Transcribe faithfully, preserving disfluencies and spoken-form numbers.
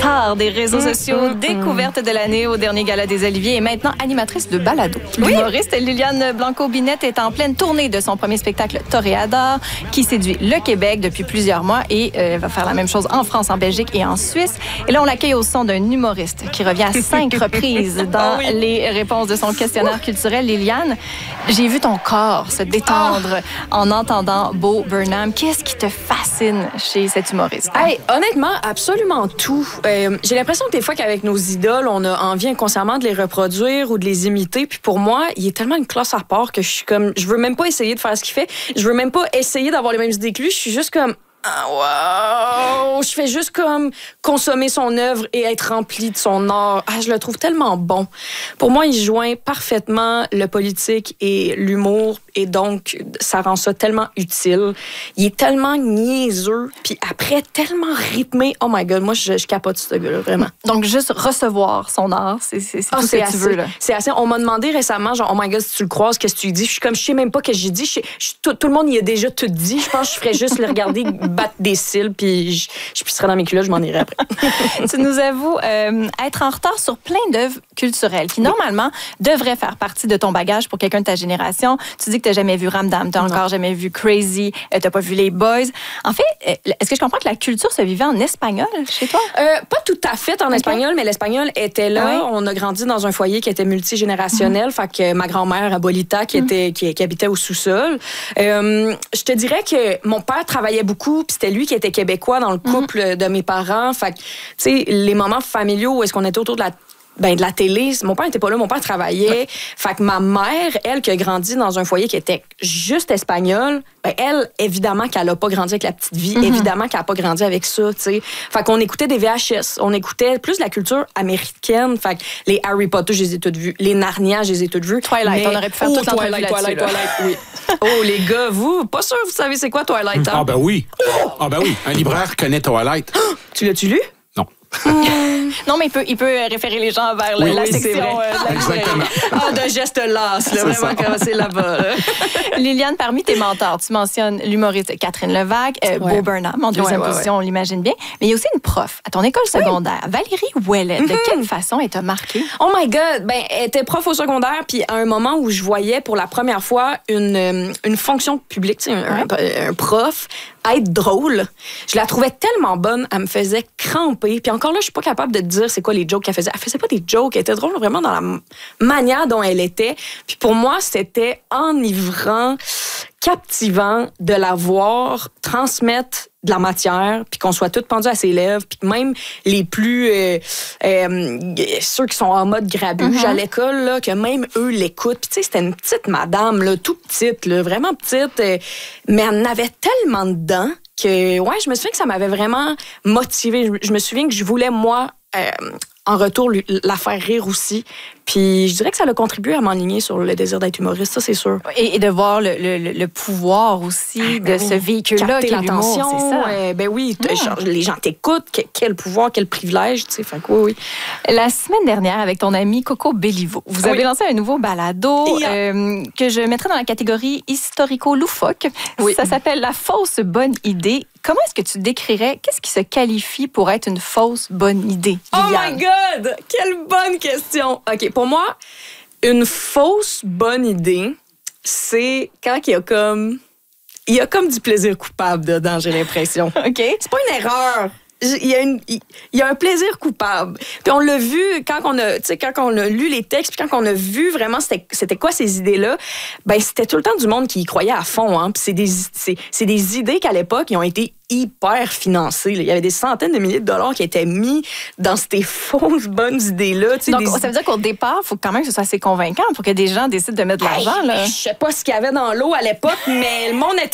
star des réseaux sociaux, découverte de l'année au dernier Gala des Oliviers et maintenant animatrice de balado. Oui. L'humoriste Liliane Blanco-Binette est en pleine tournée de son premier spectacle Toréador qui séduit le Québec depuis plusieurs mois et euh, va faire la même chose en France, en Belgique et en Suisse. Et là, on l'accueille au son d'un humoriste qui revient à cinq reprises dans oh oui. les réponses de son questionnaire culturel. Liliane, j'ai vu ton corps se détendre oh. en entendant Bo Burnham. Qu'est-ce qui te fascine chez cet humoriste? Hey, honnêtement, absolument tout. Euh, j'ai l'impression que des fois qu'avec nos idoles, on a envie inconsciemment de les reproduire ou de les imiter. Puis pour moi, il est tellement une classe à part que je suis comme, je veux même pas essayer de faire ce qu'il fait. Je veux même pas essayer d'avoir les mêmes idées que lui. Je suis juste comme, ah, wow! Je fais juste comme consommer son œuvre et être rempli de son art. Ah, je le trouve tellement bon. Pour moi, il joint parfaitement le politique et l'humour et donc ça rend ça tellement utile. Il est tellement niaiseux puis après tellement rythmé. Oh my God, moi je, je capote ce gars-là, vraiment. Donc juste recevoir son art, c'est, c'est, c'est oh, tout ce que assez, tu veux là. C'est assez. On m'a demandé récemment, genre oh my God, si tu le croises, qu'est-ce que tu lui dis? Je suis comme, je sais même pas ce que j'ai dit. Je, je, tout, tout le monde y a déjà tout dit. Je pense que je ferais juste le regarder battre des cils puis je, je pisserais dans mes culottes, je m'en irais après. Tu nous avoues euh, être en retard sur plein d'œuvres culturelles qui normalement devraient faire partie de ton bagage pour quelqu'un de ta génération. Tu dis que t'as jamais vu Ramdam, t'as non. encore jamais vu Crazy, euh, t'as pas vu les Boys. En fait, euh, est-ce que je comprends que la culture se vivait en espagnol chez toi? Euh, pas tout à fait en okay. espagnol, mais l'espagnol était là. Oui. On a grandi dans un foyer qui était multigénérationnel. Mm-hmm. Fait que ma grand-mère, Abolita, qui, mm-hmm. était, qui, qui habitait au sous-sol. Euh, je te dirais que mon père travaillait beaucoup, puis c'était lui qui était québécois dans le couple mm-hmm. de mes parents. Fait que, tu sais, les moments familiaux où est-ce qu'on était autour de la Ben, de la télé. Mon père n'était pas là, mon père travaillait. Ouais. Fait que ma mère, elle, qui a grandi dans un foyer qui était juste espagnol, ben, elle, évidemment qu'elle n'a pas grandi avec la petite vie. Mm-hmm. Évidemment qu'elle n'a pas grandi avec ça, tu sais. Fait qu'on écoutait des V H S. On écoutait plus de la culture américaine. Fait que les Harry Potter, je les ai toutes vues. Les Narnia, je les ai toutes vues. Twilight, mais... on aurait pu faire oh, toute l'entrevue Twilight, là-dessus. Twilight, Twilight, Twilight, oui. Oh, les gars, vous, pas sûr vous savez c'est quoi Twilight, hein? Ah ben oui. Ah ben oui. Un libraire connaît Twilight. Tu l'as-tu lu? Non. Non, mais il peut, il peut référer les gens vers oui, la oui, section. Euh, de la Exactement. Ah, de gestes lasses, là, vraiment commencer là-bas. Là. Liliane, parmi tes mentors, tu mentionnes l'humoriste Catherine Levac, euh, ouais. Bo Burnham, en deuxième ouais, ouais, position, ouais. on l'imagine bien. Mais il y a aussi une prof à ton école secondaire, oui. Valérie Ouellet. Mm-hmm. De quelle façon elle t'a marquée? Oh my God! Ben, elle était prof au secondaire, puis à un moment où je voyais pour la première fois une, une fonction publique, un, ouais. un, un prof, être drôle. Je la trouvais tellement bonne, elle me faisait cramper. Puis encore là, je suis pas capable de te dire c'est quoi les jokes qu'elle faisait. Elle faisait pas des jokes, elle était drôle vraiment dans la manière dont elle était. Puis pour moi, c'était enivrant, captivant de la voir transmettre de la matière, puis qu'on soit toutes pendues à ses lèvres, puis même les plus... Euh, euh, ceux qui sont en mode grabuge mm-hmm. à l'école, là, que même eux l'écoutent. Puis tu sais, c'était une petite madame, là, tout petite, là, vraiment petite, euh, mais elle en avait tellement dedans que, ouais, je me souviens que ça m'avait vraiment motivée. Je, je me souviens que je voulais, moi... Euh, en retour, lui, la faire rire aussi. Puis je dirais que ça a contribué à m'enligner sur le désir d'être humoriste, ça, c'est sûr. Et, et de voir le, le, le pouvoir aussi ah, ben de oui. ce véhicule-là, capter l'attention, c'est ça. Euh, ben oui, mmh. genre, les gens t'écoutent, que, quel pouvoir, quel privilège, tu sais. Fait que oui, oui. La semaine dernière, avec ton ami Coco Bellivo, vous oui. avez lancé un nouveau balado yeah. euh, que je mettrais dans la catégorie historico-loufoque. Oui. Ça s'appelle La fausse bonne idée. Comment est-ce que tu décrirais, qu'est-ce qui se qualifie pour être une fausse bonne idée, Liliane? Oh my God! Quelle bonne question! OK, pour moi, une fausse bonne idée, c'est quand il y a comme... Il y a comme du plaisir coupable dedans, j'ai l'impression. OK. C'est pas une erreur. Il y, a une, il y a un plaisir coupable. Puis on l'a vu quand on a, tu sais, quand on a lu les textes, puis quand on a vu vraiment c'était, c'était quoi ces idées-là, ben c'était tout le temps du monde qui y croyait à fond. Hein. Puis c'est des, c'est, c'est des idées qu'à l'époque, ils ont été hyper financées. Là. Il y avait des centaines de milliers de dollars qui étaient mis dans ces fausses bonnes idées-là. Donc, des... ça veut dire qu'au départ, il faut quand même que ce soit assez convaincant pour que des gens décident de mettre de l'argent. Là. Je sais pas ce qu'il y avait dans l'eau à l'époque, mais le monde était